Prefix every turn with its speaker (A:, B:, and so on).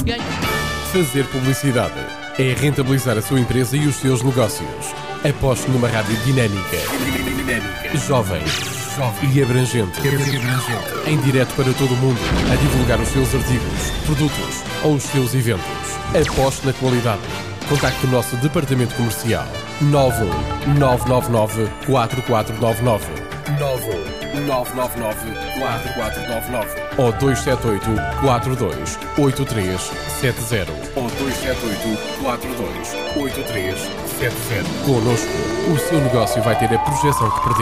A: Ganha.
B: Fazer publicidade é rentabilizar a sua empresa e os seus negócios. Aposte numa rádio dinâmica, jovem e abrangente. Em direto para todo o mundo, a divulgar os seus artigos, produtos ou os seus eventos. Aposte na qualidade. Contacte o nosso departamento comercial 91 999 4499 91 999 4499 ou 278 42 8370 ou 278 42 8370. Connosco, o seu negócio vai ter a projeção que pretende.